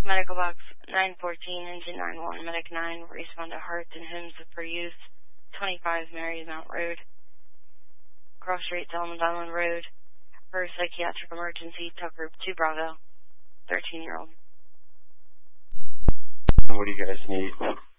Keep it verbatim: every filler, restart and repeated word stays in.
Medical Box nine fourteen, Engine nine one, Medic nine, respond to Hearts and Hymns for Use, twenty-five Marymount Road, Cross Street, Solomon Island Road, for psychiatric emergency, Tuck Group two Bravo, thirteen-year-old. What do you guys need?